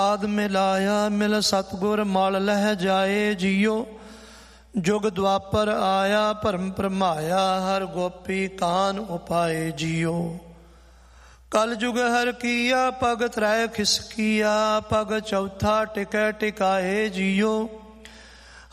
ਪ੍ਰਸਾਦ ਮਿਲਾਇਆ, ਮਿਲ ਸਤਿਗੁਰ ਮਲ ਲਹਿ ਜਾਏ ਜੀਓ। ਜੁਗ ਦੁਆਪਰ ਆਇਆ ਭਰਮ ਭਰਮਾਇਆ, ਹਰ ਗੋਪੀ ਕਾਨ ਉਪਾਏ ਜੀਓ। ਕਲ ਜੁਗ ਹਰ ਕੀਆ, ਪਗ ਤ੍ਰੈ ਖਿਸਕੀਆ, ਪਗ ਚੌਥਾ ਟਿਕੈ ਟਿਕਾਏ ਜੀਓ।